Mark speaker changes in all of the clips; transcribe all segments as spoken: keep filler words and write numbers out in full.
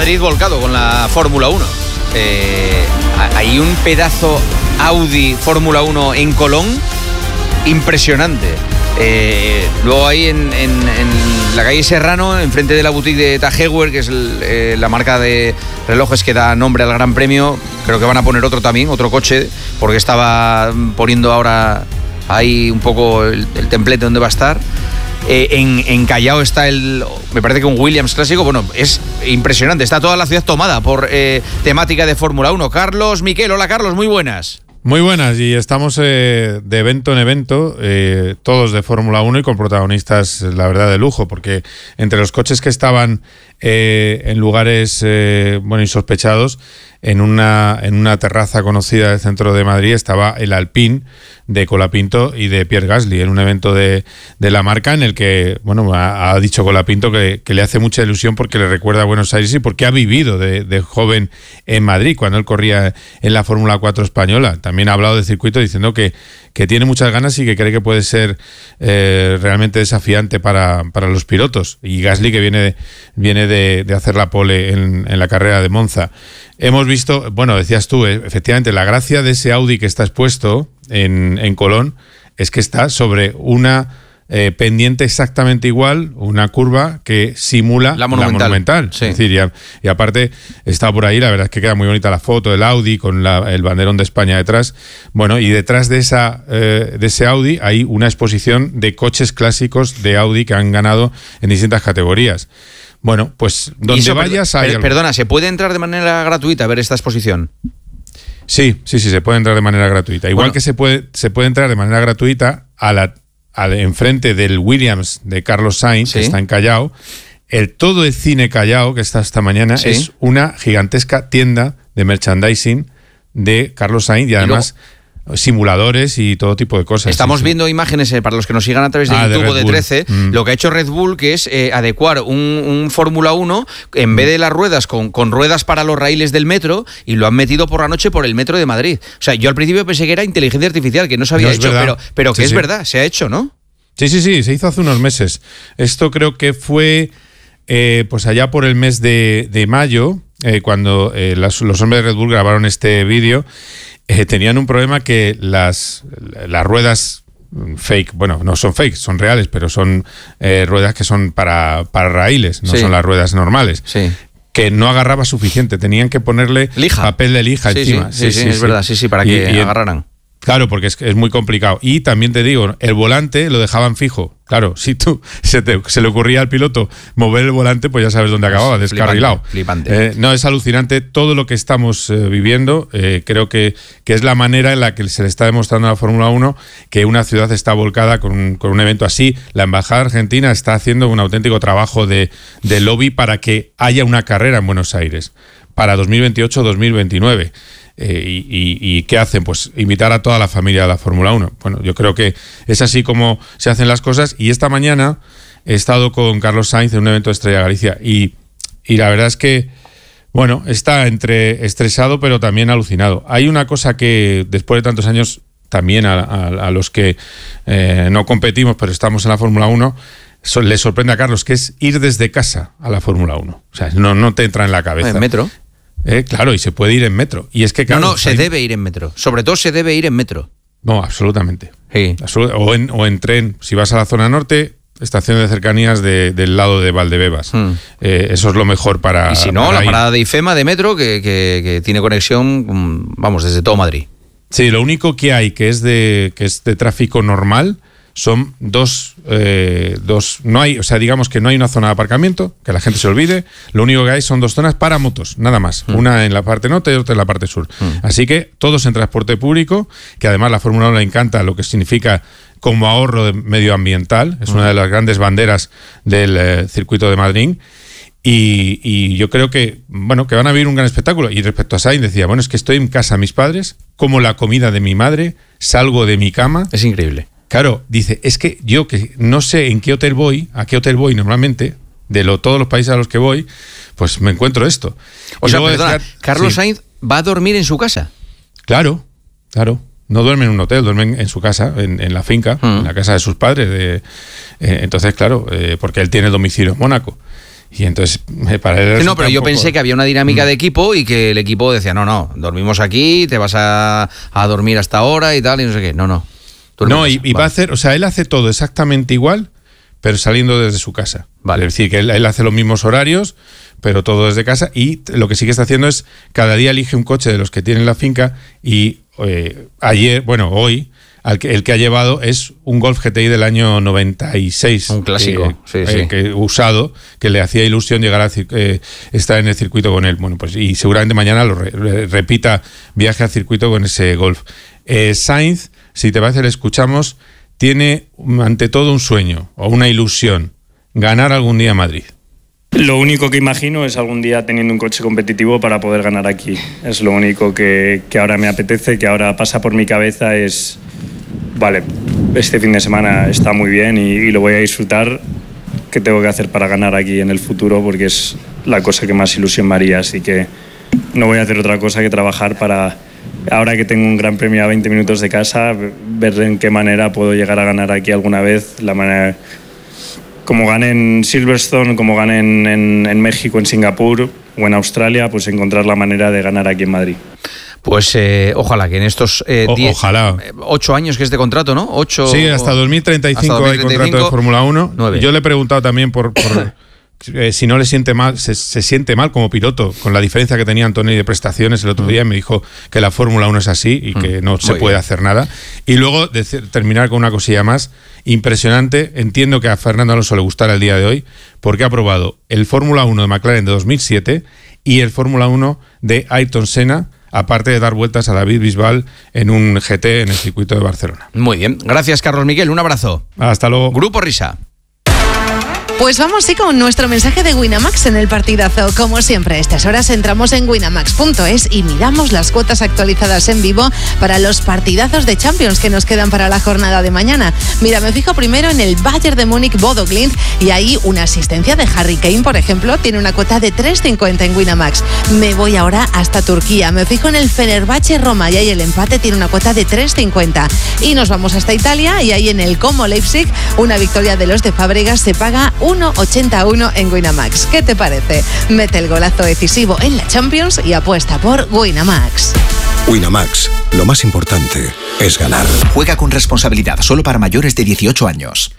Speaker 1: Madrid volcado con la Fórmula uno. Eh, hay un pedazo Audi Fórmula uno en Colón impresionante. Eh, luego ahí en, en, en la calle Serrano, enfrente de la boutique de Tajewer, que es el, eh, la marca de relojes que da nombre al Gran Premio, creo que van a poner otro también, otro coche, porque estaba poniendo ahora ahí un poco el, el templete donde va a estar. Eh, en, en Callao está el, me parece que un Williams clásico. Bueno, es impresionante, está toda la ciudad tomada por eh, temática de Fórmula uno. Carlos Miquel, hola Carlos, muy buenas.
Speaker 2: Muy buenas, y estamos eh, de evento en evento, eh, todos de Fórmula uno y con protagonistas, la verdad, de lujo, porque entre los coches que estaban eh, en lugares eh, bueno, insospechados, en una, en una terraza conocida del centro de Madrid estaba el Alpine de Colapinto y de Pierre Gasly, en un evento de, de la marca en el que, bueno, ha, ha dicho Colapinto que, que le hace mucha ilusión porque le recuerda a Buenos Aires y porque ha vivido de, de joven en Madrid, cuando él corría en la Fórmula cuatro española. También ha hablado del circuito diciendo que, que tiene muchas ganas y que cree que puede ser eh, realmente desafiante para, para los pilotos. Y Gasly, que viene de, viene de, de hacer la pole en, en la carrera de Monza. Hemos visto, bueno, decías tú, eh, efectivamente, la gracia de ese Audi que está expuesto en, en Colón es que está sobre una eh, pendiente exactamente igual, una curva que simula
Speaker 1: la Monumental.
Speaker 2: La monumental.
Speaker 1: Sí.
Speaker 2: Es decir, y, y aparte está por ahí, la verdad es que queda muy bonita la foto del Audi con la, el banderón de España detrás. Bueno, y detrás de, esa, eh, de ese Audi hay una exposición de coches clásicos de Audi que han ganado en distintas categorías. Bueno, pues donde
Speaker 1: eso,
Speaker 2: vayas hay
Speaker 1: per,
Speaker 2: algo.
Speaker 1: Perdona, ¿se puede entrar de manera gratuita a ver esta exposición?
Speaker 2: Sí, sí, sí, se puede entrar de manera gratuita. Igual
Speaker 1: Bueno.
Speaker 2: que se puede, se puede entrar de manera gratuita a la, a la, enfrente del Williams de Carlos Sainz,
Speaker 1: Sí.
Speaker 2: que está en Callao. El todo el cine Callao, que está esta mañana,
Speaker 1: Sí.
Speaker 2: es una gigantesca tienda de merchandising de Carlos Sainz y además simuladores y todo tipo de cosas.
Speaker 1: Estamos
Speaker 2: sí, sí.
Speaker 1: viendo imágenes, eh, para los que nos sigan a través de
Speaker 2: Ah, de
Speaker 1: YouTube o
Speaker 2: Red
Speaker 1: de
Speaker 2: Bull.
Speaker 1: trece,
Speaker 2: Mm.
Speaker 1: lo que ha hecho Red Bull, que es eh, adecuar un, un Fórmula uno en vez de las ruedas con, con ruedas para los raíles del metro, y lo han metido por la noche por el metro de Madrid. O sea, yo al principio pensé que era inteligencia artificial, que no se había
Speaker 2: No es
Speaker 1: hecho,
Speaker 2: verdad.
Speaker 1: pero, pero que
Speaker 2: Sí,
Speaker 1: es
Speaker 2: sí.
Speaker 1: verdad, se ha hecho, ¿no?
Speaker 2: Sí, sí, sí, se hizo hace unos meses. Esto creo que fue eh, pues allá por el mes de, de mayo, eh, cuando eh, las, los hombres de Red Bull grabaron este vídeo. Eh, tenían un problema que las, las ruedas fake, bueno, no son fake, son reales, pero son eh, ruedas que son para, para raíles, no
Speaker 1: Sí.
Speaker 2: son las ruedas normales.
Speaker 1: Sí.
Speaker 2: Que no agarraba suficiente, tenían que ponerle
Speaker 1: Lija.
Speaker 2: papel de lija
Speaker 1: Sí,
Speaker 2: encima.
Speaker 1: sí, sí, sí, es verdad, sí, sí, para
Speaker 2: Y-
Speaker 1: que
Speaker 2: y-
Speaker 1: agarraran.
Speaker 2: Claro, porque es, es muy complicado. Y también te digo, el volante lo dejaban fijo. Claro, si tú se, te, se le ocurría al piloto mover el volante, pues ya sabes dónde acababa, descarrilado.
Speaker 1: Flipante, flipante.
Speaker 2: Eh, no, es alucinante todo lo que estamos eh, viviendo. Eh, creo que, que es la manera en la que se le está demostrando a la Fórmula uno que una ciudad está volcada con un, con un evento así. La Embajada Argentina está haciendo un auténtico trabajo de, de lobby para que haya una carrera en Buenos Aires para dos mil veintiocho dos mil veintinueve. Eh, y, y, ¿Y qué hacen? Pues invitar a toda la familia a la Fórmula uno. Bueno, yo creo que es así como se hacen las cosas. Y esta mañana he estado con Carlos Sainz en un evento de Estrella Galicia y, y la verdad es que, bueno, está entre estresado pero también alucinado. Hay una cosa que después de tantos años, también a, a, a los que eh, no competimos pero estamos en la Fórmula uno, so, le sorprende a Carlos, que es ir desde casa a la Fórmula uno. O sea, no, no te entra en la cabeza.
Speaker 1: En metro.
Speaker 2: Eh, claro, y se puede ir en metro. Y es que, claro,
Speaker 1: no, no, se
Speaker 2: hay...
Speaker 1: debe ir en metro. Sobre todo se debe ir en metro.
Speaker 2: No, absolutamente.
Speaker 1: Sí.
Speaker 2: Absolut... O, en, o en tren. Si vas a la zona norte, estación de cercanías de, del lado de Valdebebas. Hmm. Eh, eso es lo mejor para...
Speaker 1: Y si no,
Speaker 2: para
Speaker 1: la
Speaker 2: ir.
Speaker 1: parada de IFEMA de metro, que, que, que tiene conexión, vamos, desde todo Madrid.
Speaker 2: Sí, lo único que hay que es de, que es de tráfico normal son dos, eh, dos, no hay, o sea, digamos que no hay una zona de aparcamiento, que la gente se olvide, lo único que hay son dos zonas para motos, nada más, mm. una en la parte norte y otra en la parte sur. Mm. Así que todos en transporte público, que además la Fórmula uno le encanta lo que significa como ahorro de medioambiental, es mm. una de las grandes banderas del eh, circuito de Madrid. Y, y yo creo que, bueno, que van a vivir un gran espectáculo. Y respecto a Sainz decía, bueno, es que estoy en casa de mis padres, como la comida de mi madre, salgo de mi cama.
Speaker 1: Es increíble.
Speaker 2: Claro, dice, es que yo que no sé en qué hotel voy, a qué hotel voy normalmente, de lo, todos los países a los que voy, pues me encuentro esto.
Speaker 1: O
Speaker 2: y
Speaker 1: sea, perdona,
Speaker 2: decía,
Speaker 1: Carlos
Speaker 2: sí.
Speaker 1: Sainz va a dormir en su casa.
Speaker 2: Claro, claro. No duerme en un hotel, duerme en, en su casa, en, en la finca, mm. en la casa de sus padres. De, eh, entonces, claro, eh, porque él tiene domicilio en Mónaco. Y entonces, para él...
Speaker 1: Sí, no, pero yo
Speaker 2: poco...
Speaker 1: pensé que había una dinámica de equipo y que el equipo decía, no, no, dormimos aquí, te vas a, a dormir hasta ahora y tal, y no sé qué. No, no.
Speaker 2: No, y, y va a hacer, o sea, él hace todo exactamente igual, pero saliendo desde su casa. Vale. Es decir, que él, él hace los mismos horarios, pero todo desde casa, y lo que sí que está haciendo es, cada día elige un coche de los que tiene en la finca, y eh, ayer, bueno, hoy, Al que, el que ha llevado es un Golf G T I del año noventa y seis.
Speaker 1: Un clásico,
Speaker 2: que,
Speaker 1: sí,
Speaker 2: eh,
Speaker 1: sí.
Speaker 2: que usado, que le hacía ilusión llegar a eh, estar en el circuito con él. Bueno, pues y seguramente mañana lo re, repita, viaje al circuito con ese Golf. Eh, Sainz, si te parece, le escuchamos, tiene ante todo un sueño o una ilusión, ganar algún día en Madrid.
Speaker 3: Lo único que imagino es algún día teniendo un coche competitivo para poder ganar aquí. Es lo único que, que ahora me apetece, que ahora pasa por mi cabeza, es... Vale, este fin de semana está muy bien y, y lo voy a disfrutar. ¿Qué tengo que hacer para ganar aquí en el futuro? Porque es la cosa que más ilusión me haría, así que no voy a hacer otra cosa que trabajar para, ahora que tengo un gran premio a veinte minutos de casa, ver en qué manera puedo llegar a ganar aquí alguna vez, la manera... Como gané en Silverstone, como gané en, en, en México, en Singapur o en Australia, pues encontrar la manera de ganar aquí en Madrid.
Speaker 1: Pues eh, ojalá que en estos eh,
Speaker 2: o,
Speaker 1: diez,
Speaker 2: ojalá.
Speaker 1: ocho años que es de contrato, ¿no? Ocho,
Speaker 2: sí, hasta dos mil treinta y cinco hay contrato de Fórmula uno. nueve. Yo le he preguntado también por... por Eh, si no le siente mal, se, se siente mal como piloto, con la diferencia que tenía Antonio de prestaciones el otro día, me dijo que la Fórmula uno es así y que no se puede hacer nada. Y luego de terminar con una cosilla más impresionante, entiendo que a Fernando Alonso le gustará el día de hoy, porque ha probado el Fórmula uno de McLaren de dos mil siete y el Fórmula uno de Ayrton Senna, aparte de dar vueltas a David Bisbal en un G T en el circuito de Barcelona.
Speaker 1: Muy bien, gracias Carlos Miguel, un abrazo.
Speaker 2: Hasta luego.
Speaker 1: Grupo Risa.
Speaker 4: Pues vamos sí con nuestro mensaje de Winamax en el partidazo. Como siempre, a estas horas entramos en winamax punto es y miramos las cuotas actualizadas en vivo para los partidazos de Champions que nos quedan para la jornada de mañana. Mira, me fijo primero en el Bayern de Múnich Bodo Glimt y ahí una asistencia de Harry Kane, por ejemplo, tiene una cuota de tres cincuenta en Winamax. Me voy ahora hasta Turquía. Me fijo en el Fenerbahce Roma y ahí el empate tiene una cuota de tres cincuenta. Y nos vamos hasta Italia y ahí en el Como Leipzig una victoria de los de Fábregas se paga uno ochenta y uno en Winamax. ¿Qué te parece? Mete el golazo decisivo en la Champions y apuesta por Winamax.
Speaker 5: Winamax, lo más importante es ganar.
Speaker 6: Juega con responsabilidad, solo para mayores de dieciocho años.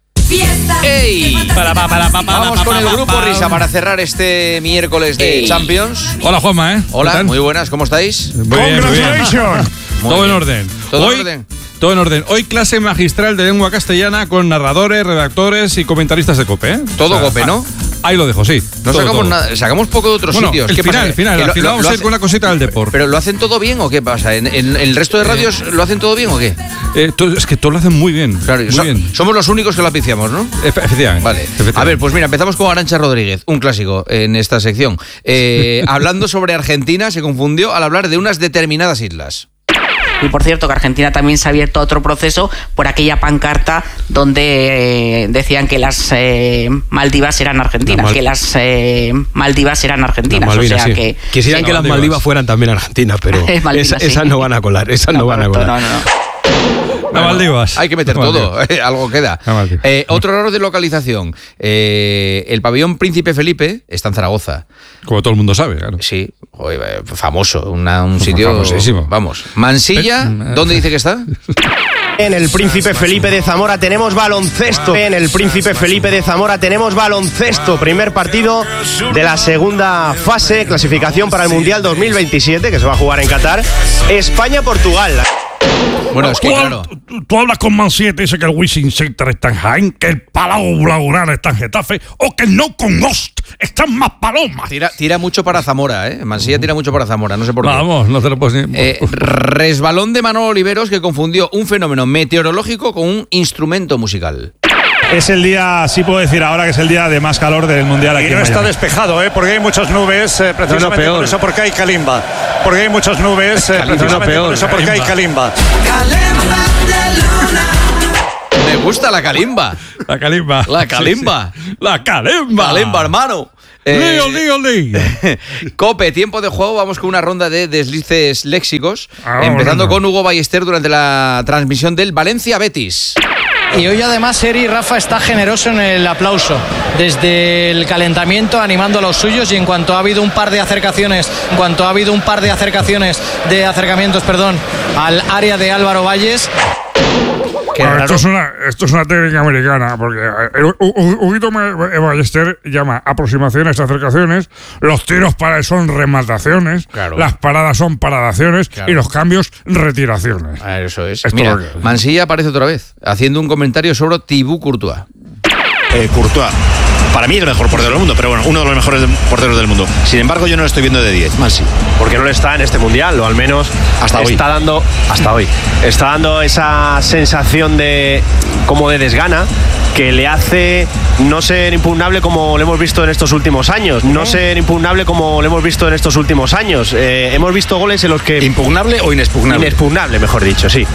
Speaker 1: ¡Ey! Para, para, para, para, Vamos con el Grupo Risa para cerrar este miércoles de Ey. Champions.
Speaker 7: Hola, Juanma, ¿eh?
Speaker 1: Hola, muy buenas, ¿cómo estáis?
Speaker 7: Congratulations. Todo en orden.
Speaker 1: Todo
Speaker 7: Hoy,
Speaker 1: en orden.
Speaker 7: Todo en orden. Hoy clase magistral de lengua castellana con narradores, redactores y comentaristas de COPE, ¿eh?
Speaker 1: Todo o sea, COPE, ¿no?
Speaker 7: Ahí lo dejo, sí.
Speaker 1: No
Speaker 7: todo,
Speaker 1: sacamos
Speaker 7: todo.
Speaker 1: nada, sacamos poco de otros
Speaker 7: bueno,
Speaker 1: sitios.
Speaker 7: El
Speaker 1: ¿Qué
Speaker 7: final,
Speaker 1: pasa?
Speaker 7: el final,
Speaker 1: lo,
Speaker 7: al final
Speaker 1: lo,
Speaker 7: vamos
Speaker 1: lo
Speaker 7: a ir con una cosita del deporte.
Speaker 1: ¿Pero lo hacen todo bien o qué pasa? ¿En, en, en el resto de radios lo hacen todo bien o qué?
Speaker 7: Eh, todo, es que todos lo hacen muy bien.
Speaker 1: Claro,
Speaker 7: muy
Speaker 1: so,
Speaker 7: bien.
Speaker 1: Somos los únicos que lo apiciamos, ¿no?
Speaker 7: Efe, efectivamente,
Speaker 1: vale.
Speaker 7: efectivamente.
Speaker 1: A ver, pues mira, empezamos con Arantxa Rodríguez, un clásico en esta sección. Eh, hablando sobre Argentina, se confundió al hablar de unas determinadas islas.
Speaker 8: Y por cierto que Argentina también se ha abierto otro proceso por aquella pancarta donde eh, decían que las eh, Maldivas eran argentinas, Mal... que las eh, Maldivas eran argentinas.
Speaker 9: Malvinas,
Speaker 8: o sea
Speaker 9: sí.
Speaker 8: que
Speaker 9: quisieran
Speaker 8: sí,
Speaker 9: que las Maldivas. Maldivas fueran también argentinas, pero
Speaker 8: Malvinas,
Speaker 9: esa,
Speaker 8: sí.
Speaker 9: esas no van a colar, esas no, no van
Speaker 8: correcto,
Speaker 9: a colar.
Speaker 8: No, no, no.
Speaker 1: Bueno,
Speaker 7: Maldivas.
Speaker 1: Hay que meter todo, eh, algo queda. Eh, otro error de localización. Eh, el pabellón Príncipe Felipe está en Zaragoza.
Speaker 7: Como todo el mundo sabe, claro.
Speaker 1: Sí, joder, famoso, una, un sitio...
Speaker 7: Famosísimo.
Speaker 1: Vamos. Mansilla, ¿dónde dice que está?
Speaker 10: En el Príncipe Felipe de Zamora tenemos baloncesto. En el Príncipe Felipe de Zamora tenemos baloncesto. Primer partido de la segunda fase, clasificación para el Mundial dos mil veintisiete, que se va a jugar en Qatar. España-Portugal.
Speaker 1: Bueno, es que
Speaker 11: tú,
Speaker 1: claro.
Speaker 11: Tú, tú hablas con Mancilla y te dice que el Wizzing Center está en Jaén, que el Palau Blaugrana está en Getafe, o que no con Ost están más palomas.
Speaker 1: Tira, tira mucho para Zamora, ¿eh? Mansilla tira mucho para Zamora, no sé por qué.
Speaker 7: Vamos, no te lo puedes ni...
Speaker 1: eh, resbalón de Manolo Oliveros que confundió un fenómeno meteorológico con un instrumento musical.
Speaker 12: Es el día, sí puedo decir ahora que es el día de más calor del Mundial aquí.
Speaker 13: Y no está despejado, ¿eh? Porque hay muchas nubes, eh, precisamente no, no, por eso porque hay calimba. Porque hay muchas nubes, eh, precisamente no, por eso porque hay calimba.
Speaker 1: Me gusta la calimba.
Speaker 7: La calimba.
Speaker 1: La calimba.
Speaker 7: Sí, sí. La calimba.
Speaker 1: Calimba, hermano.
Speaker 7: Eh, lío, lío, lío.
Speaker 1: Cope, tiempo de juego, vamos con una ronda de deslices léxicos,
Speaker 11: ah,
Speaker 1: empezando
Speaker 11: bueno.
Speaker 1: con Hugo Ballester durante la transmisión del Valencia-Betis.
Speaker 14: Y hoy además Eri Rafa está generoso en el aplauso, desde el calentamiento animando a los suyos, y en cuanto ha habido un par de acercaciones, en cuanto ha habido un par de acercaciones, de acercamientos, perdón, al área de Álvaro Valles.
Speaker 11: Bueno, esto, es una, esto es una técnica americana, porque Huguito Ballester llama aproximaciones, acercaciones, los tiros para él son remataciones, claro. Las paradas son paradaciones, claro. Y los cambios retiraciones.
Speaker 1: Ah, eso es.
Speaker 11: Esto
Speaker 1: Mira,
Speaker 11: lo que...
Speaker 1: Mansilla aparece otra vez, haciendo un comentario sobre Thibaut Courtois.
Speaker 15: Eh, Courtois. Para mí es el mejor portero del mundo, pero bueno, uno de los mejores porteros del mundo. Sin embargo, yo no lo estoy viendo de diez, más sí.
Speaker 10: Porque no lo está en este mundial, o al menos
Speaker 15: hasta
Speaker 10: está
Speaker 15: hoy.
Speaker 10: dando hasta hoy. Está dando esa sensación de como de desgana que le hace no ser impugnable como lo hemos visto en estos últimos años. No ser impugnable como lo hemos visto en estos últimos años. Eh, hemos visto goles en los que...
Speaker 15: ¿Impugnable o inexpugnable?
Speaker 10: Inexpugnable, mejor dicho, sí.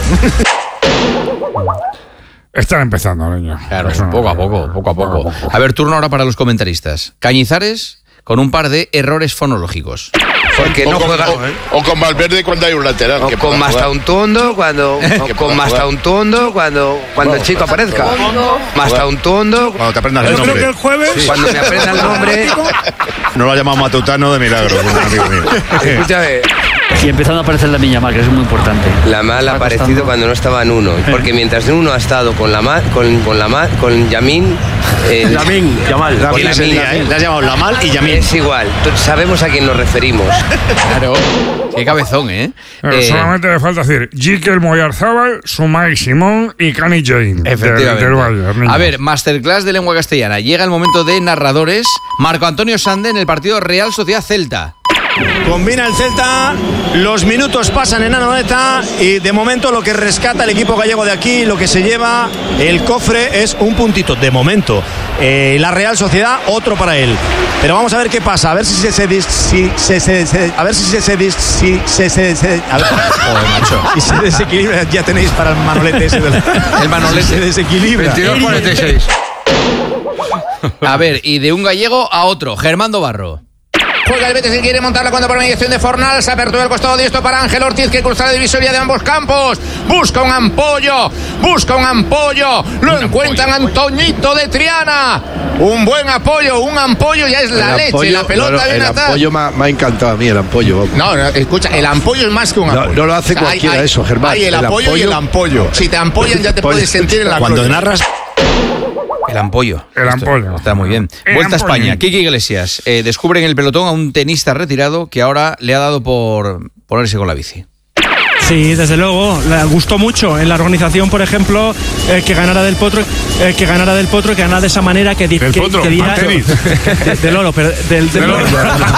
Speaker 11: Están empezando, niño.
Speaker 1: Claro, poco a poco, poco a poco. A ver, turno ahora para los comentaristas. Cañizares con un par de errores fonológicos.
Speaker 16: Porque o no con, juega, o, ¿eh? o con Valverde cuando hay un lateral.
Speaker 17: O que con Mastauntondo cuando o con Mastauntondo cuando cuando el chico aparezca. Mastauntondo
Speaker 15: cuando te aprendas el nombre.
Speaker 11: Creo que el jueves.
Speaker 17: Sí. Cuando me aprenda el nombre.
Speaker 15: No lo ha llamado Matutano de milagro, un amigo mío.
Speaker 17: Escúchame.
Speaker 18: Y empezando a aparecer la Miñamar, que es muy importante.
Speaker 17: La Mal ha aparecido cuando no estaba en uno, porque mientras en uno ha estado con la Mal, con, con la Mal, con Yamin,
Speaker 10: eh, Yamin, Yamal,
Speaker 17: con la
Speaker 15: día, ¿eh? Le has llamado la Mal y Yamin.
Speaker 17: Es igual, sabemos a quién nos referimos.
Speaker 1: Claro, qué cabezón, ¿eh?
Speaker 11: eh solamente le falta decir Jikel Moyarzábal, Sumay Simón y Cani Jane.
Speaker 1: Efectivamente.
Speaker 11: Del, del Bayern,
Speaker 1: a ver, masterclass de lengua castellana. Llega el momento de narradores. Marco Antonio Sande en el partido Real Sociedad Celta.
Speaker 19: Combina el Celta, los minutos pasan en Anoeta y de momento lo que rescata el equipo gallego de aquí, lo que se lleva el cofre es un puntito, de momento. Eh, la Real Sociedad, otro para él. Pero vamos a ver qué pasa, a ver si se se si se, se, se a ver si se se si se se, se a ver,
Speaker 1: joder, macho.
Speaker 19: Y se desequilibra, ya tenéis para el manolete ese del,
Speaker 1: el manolete
Speaker 19: se desequilibra.
Speaker 1: veintidós cuarenta y seis. A ver, y de un gallego a otro, Germando Barro.
Speaker 20: Juega el Betis y quiere montarla cuando por mediación de Fornals. Apertura del costado diestro para Ángel Ortiz, que cruza la divisoria de ambos campos. Busca un ampollo, busca un ampollo. Lo un encuentran ampollo, Antoñito de Triana. Un buen apoyo, un ampollo ya es la el leche. Ampollo, la pelota no, no, viene atrás.
Speaker 16: El ampollo me ha, me ha encantado a mí, el ampollo. Vamos.
Speaker 20: No, no, escucha, el ampollo es más que un ampollo.
Speaker 16: No, no lo hace o sea, cualquiera hay, eso, Germán.
Speaker 20: Hay el, el apoyo, apoyo y el ampollo. Si te ampollan ya te puedes sentir en la
Speaker 15: Cuando
Speaker 20: gloria.
Speaker 15: narras...
Speaker 1: El ampollo.
Speaker 11: El ampollo.
Speaker 1: Está muy bien.
Speaker 11: El
Speaker 1: Vuelta
Speaker 11: ampollo.
Speaker 1: a España. Kiki Iglesias. Eh, descubre en el pelotón a un tenista retirado que ahora le ha dado por ponerse con la bici.
Speaker 21: Sí, desde luego, le gustó mucho en la organización, por ejemplo, eh, que ganara del Potro, eh, que ganara del Potro, que ganara de esa manera que, di,
Speaker 11: del
Speaker 21: que,
Speaker 11: potro,
Speaker 21: que diera de, del oro, pero del, del, del oro.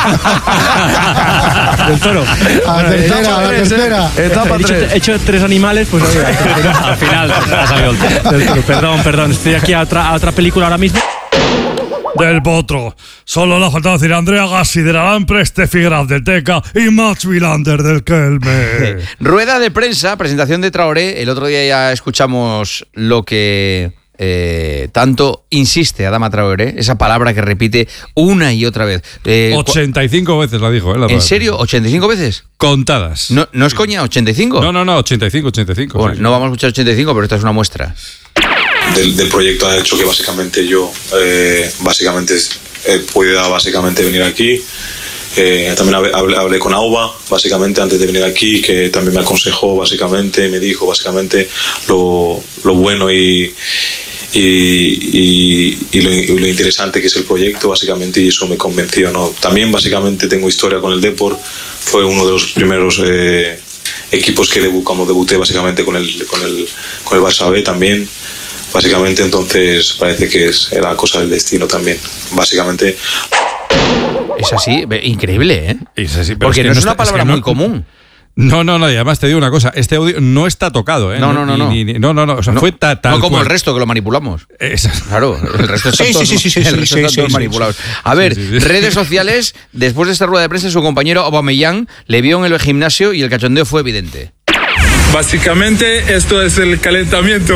Speaker 21: del toro.
Speaker 22: A la tercera, a la tercera.
Speaker 21: Etapa he, dicho, he hecho tres animales, pues oye, al final ha salido el toro. Del toro. Perdón, perdón, estoy aquí a otra, a otra película ahora mismo.
Speaker 11: Del Potro. Solo le ha faltado decir Andrea Gassi de la Lampre, Steffi Graf del Teca y Max Wilander del Kelme.
Speaker 1: Rueda de prensa, presentación de Traoré. El otro día ya escuchamos lo que eh, tanto insiste Adama Traoré, esa palabra que repite una y otra vez.
Speaker 7: Eh, ochenta y cinco veces la dijo. ¿eh? La
Speaker 1: ¿En serio? ¿ochenta y cinco veces?
Speaker 7: Contadas.
Speaker 1: No, no es coña, ¿ochenta y cinco?
Speaker 7: No, no, no, ochenta y cinco, ochenta y cinco.
Speaker 1: Bueno,
Speaker 7: sí,
Speaker 1: no
Speaker 7: sí.
Speaker 1: vamos a escuchar ochenta y cinco, pero esta es una muestra.
Speaker 23: Del, del proyecto ha hecho que básicamente yo eh, básicamente eh, pueda básicamente venir aquí. Eh, también hablé, hablé, hablé con Auba básicamente antes de venir aquí, que también me aconsejó básicamente, me dijo básicamente lo, lo bueno y, y, y, y, lo, y lo interesante que es el proyecto básicamente, y eso me convenció, ¿no? También básicamente tengo historia con el Depor, fue uno de los primeros eh, equipos que debu, cuando debuté básicamente con el, con el, con el Barça B también. Básicamente, entonces parece que es, era cosa del destino también. Básicamente.
Speaker 1: Es así, increíble, ¿eh?
Speaker 7: Es así,
Speaker 1: porque es no, no es una
Speaker 7: está,
Speaker 1: palabra
Speaker 7: es que no,
Speaker 1: muy común.
Speaker 7: No, no, no, y además te digo una cosa, este audio no está tocado, ¿eh?
Speaker 1: No, no, no, no.
Speaker 7: Ni, ni, no, no, no, o sea,
Speaker 1: no,
Speaker 7: fue ta, tal
Speaker 1: No como
Speaker 7: cual.
Speaker 1: el resto que lo manipulamos.
Speaker 7: Esa.
Speaker 1: Claro, el resto está
Speaker 15: sí,
Speaker 1: todos,
Speaker 15: sí, sí, sí,
Speaker 1: el resto
Speaker 15: sí,
Speaker 1: están
Speaker 15: sí,
Speaker 1: todos
Speaker 15: sí,
Speaker 1: manipulados.
Speaker 15: sí.
Speaker 1: A ver,
Speaker 7: sí, sí, sí.
Speaker 1: redes sociales, después de esta rueda de prensa, su compañero Aubameyang le vio en el gimnasio y el cachondeo fue evidente.
Speaker 24: Básicamente esto es el calentamiento.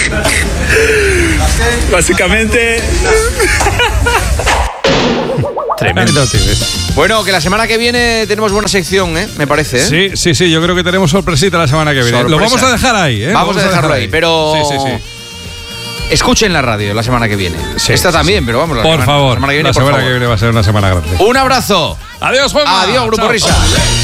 Speaker 24: Básicamente
Speaker 7: Tremendo.
Speaker 1: Bueno, que la semana que viene tenemos buena sección, ¿eh? Me parece, ¿eh?
Speaker 7: Sí, sí, sí, yo creo que tenemos sorpresita la semana que viene.
Speaker 1: Sorpresa.
Speaker 7: Lo vamos a dejar ahí, ¿eh?
Speaker 1: Vamos, vamos a dejarlo ahí, ahí, pero...
Speaker 7: Sí, sí, sí.
Speaker 1: Escuchen la radio la semana que viene.
Speaker 7: Sí,
Speaker 1: Esta
Speaker 7: sí,
Speaker 1: también,
Speaker 7: sí.
Speaker 1: pero vamos. La
Speaker 7: por
Speaker 1: semana,
Speaker 7: favor,
Speaker 1: la semana que viene,
Speaker 7: la
Speaker 1: por
Speaker 7: semana
Speaker 1: favor.
Speaker 7: que viene va a ser una semana grande.
Speaker 1: Un abrazo.
Speaker 7: Adiós, Juanma.
Speaker 1: Adiós, Grupo
Speaker 7: Chao.
Speaker 1: Risa.